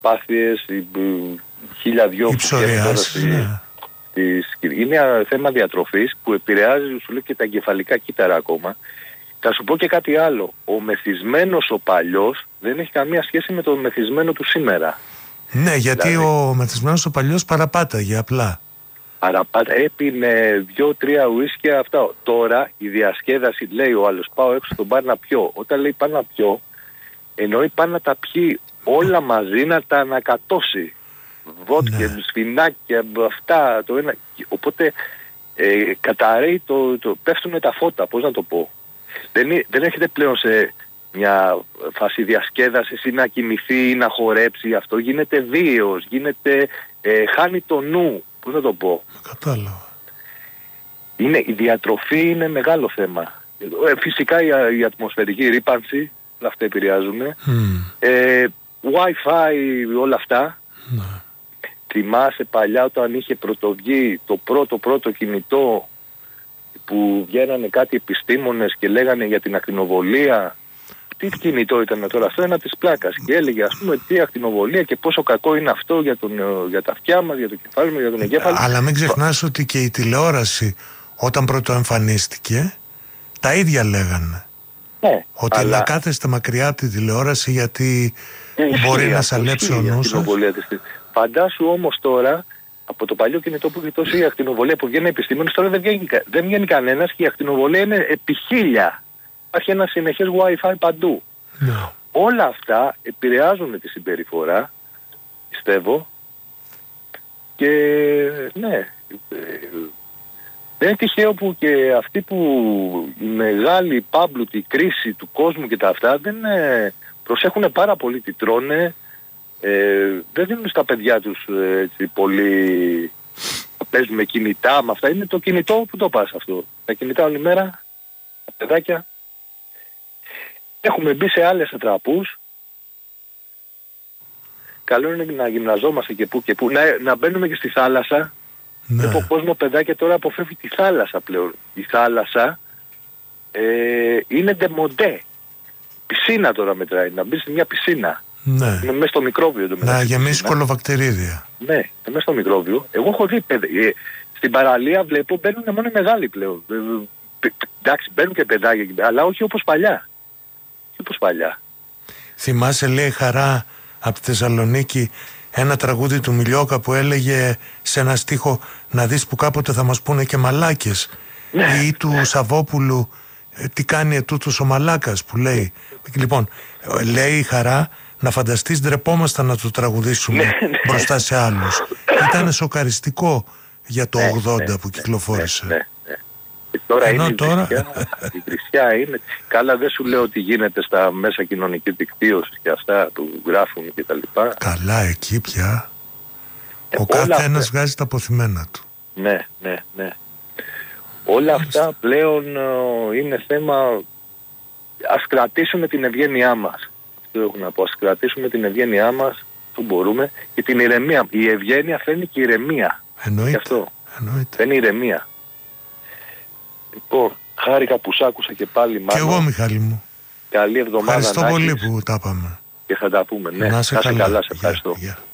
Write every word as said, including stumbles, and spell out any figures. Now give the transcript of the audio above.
πάθειες, χίλια δυο υψοριάσεις, ναι. Είναι ένα θέμα διατροφής που επηρεάζει, σου λέω, και τα εγκεφαλικά κύτταρα ακόμα. Θα σου πω και κάτι άλλο. Ο μεθυσμένος ο παλιός δεν έχει καμία σχέση με το μεθυσμένο του σήμερα. Ναι, γιατί δηλαδή, ο μεθυσμένος ο παλιός παραπάταγε απλά. Παραπάτα, έπινε δύο-τρία ουίσκια αυτά. Τώρα η διασκέδαση, λέει ο άλλος, πάω έξω στον μπαρ να πιω. Όταν λέει πάω να πιω, εννοεί πάει να τα πιει όλα μαζί, να τα ανακατώσει. Βότκε, ναι. Σφινάκια, αυτά, το ένα. Οπότε ε, καταραίει, το, το, πέφτουν τα φώτα, πώς να το πω. Δεν, δεν έρχεται πλέον σε μια φάση διασκέδασης ή να κοιμηθεί ή να χορέψει. Αυτό γίνεται βίαιος, γίνεται, ε, χάνει το νου. Πώς να το πω. Κατάλαβα. Είναι, η διατροφή είναι μεγάλο θέμα. Ε, φυσικά η, η ατμοσφαιρική ρύπανση, όλα αυτά επηρεάζουν. Mm. Ε, Wi-Fi, όλα αυτά. Mm. Θυμάσαι παλιά όταν είχε πρωτοβγεί το πρώτο πρώτο κινητό που βγαίνανε κάτι επιστήμονες και λέγανε για την ακτινοβολία. Τι κινητό ήταν τώρα αυτό, ένα της πλάκας. Και έλεγε, ας πούμε, τι ακτινοβολία και πόσο κακό είναι αυτό για, τον, για τα αυτιά μας, για το κεφάλι μας, για τον εγκέφαλο. Αλλά μην ξεχνάς ότι και η τηλεόραση όταν πρώτο εμφανίστηκε, τα ίδια λέγανε. Ναι, ότι αλλά... να κάθεστε μακριά από τη τηλεόραση γιατί ναι, μπορεί να σαλέψει ο νους σας. Φαντάσου όμως τώρα, από το παλιό κινητό που έχει τόση ακτινοβολία που βγαίνει επιστήμονες, τώρα δεν βγαίνει, δεν βγαίνει κανένας και η ακτινοβολία είναι επί χίλια. Υπάρχει ένα συνεχές Wi-Fi παντού. No. Όλα αυτά επηρεάζουν τη συμπεριφορά, πιστεύω. Και ναι, δεν είναι τυχαίο που και αυτοί που η μεγάλη πάμπλουτη κρίση του κόσμου και τα αυτά δεν ε, προσέχουν πάρα πολύ τι τρώνε. Ε, δεν δίνουν στα παιδιά τους έτσι, πολύ να παίζουν με κινητά, με αυτά. Είναι το κινητό που το πας αυτό. Τα κινητά όλη μέρα, τα παιδάκια. Έχουμε μπει σε άλλες ατραπούς. Καλό είναι να γυμναζόμαστε και που και που. Να, να μπαίνουμε και στη θάλασσα. Ναι. Έχω κόσμο παιδάκια τώρα αποφεύγει τη θάλασσα πλέον. Η θάλασσα ε, είναι ντεμοντέ. Πισίνα τώρα μετράει. Να μπει σε μια πισίνα. Ναι. Είναι μέσα στο μικρόβιο. Το να γεμίσει κολοβακτηρίδια. Ναι, είναι μέσα στο μικρόβιο. Εγώ έχω δει παιδάκια. Ε, στην παραλία βλέπω μπαίνουν μόνο οι μεγάλοι πλέον. Ε, ε, εντάξει, μπαίνουν και παιδάκια, αλλά όχι όπως παλιά. Όπως παλιά. Θυμάσαι, λέει, Χαρά από τη Θεσσαλονίκη, ένα τραγούδι του Μιλιόκα που έλεγε σε ένα στίχο να δεις που κάποτε θα μας πούνε και μαλάκες. Ναι, ή του ναι. Σαββόπουλου ε, τι κάνει ετούτος ο μαλάκας που λέει. Λοιπόν, λέει η Χαρά να φανταστείς ντρεπόμασταν να το τραγουδήσουμε ναι, ναι. μπροστά σε άλλους. Ήταν σοκαριστικό για το ναι, ογδόντα ναι, που κυκλοφόρησε. Ναι, ναι, ναι. Τώρα ενώ είναι τώρα... η βρισιά, η βρισιά είναι... Καλά, δεν σου λέω ότι γίνεται στα μέσα κοινωνική δικτύωση και αυτά που γράφουν και τα λοιπά. Καλά, εκεί πια ε, ο κάθε αυτά... ένας βγάζει τα αποθυμένα του. Ναι, ναι, ναι. Όλα αυτά πλέον uh, είναι θέμα... Ας κρατήσουμε την ευγένειά μας. Αυτό έχω να πω. Ας κρατήσουμε την ευγένειά μας, που μπορούμε, και την ηρεμία. Η ευγένεια φέρνει και ηρεμία. Εννοείται. Αυτό. Εννοείται. Φέρνει ηρεμία. Λοιπόν, χάρηκα που σ' άκουσα και πάλι, Μάνο. Και εγώ, Μιχάλη μου. Καλή εβδομάδα. Ευχαριστώ πολύ που τα πάμε. Και θα τα πούμε, ναι. Να σε καλά. καλά. Σε ευχαριστώ. Yeah, yeah.